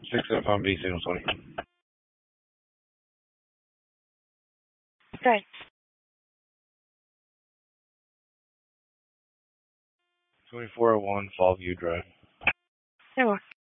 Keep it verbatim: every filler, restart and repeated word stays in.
six up on B, signal twenty. Okay. twenty-four oh one, Fallview Drive. There we are.